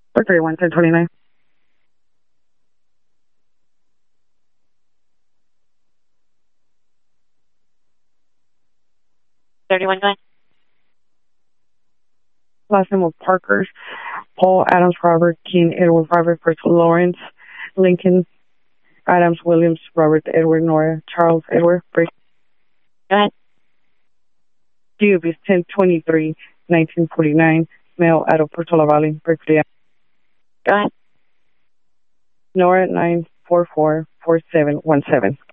31, 1029. Last name of Parker, Paul Adams Robert King Edward Robert Bristol Lawrence Lincoln Adams Williams Robert Edward Nora Charles Edward Bristol. Go ahead. DUB is 1023 1949. Male out of Portola Valley, Berkeley. Go ahead. Nora 9444717.